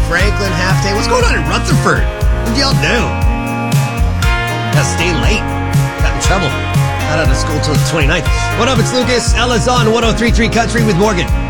Franklin, half day. What's going on in Rutherford? What do y'all do? Gotta stay late. Got in trouble. Not out of school till the 29th. What up? It's Lucas. Ella's on 103.3 Country with Morgan.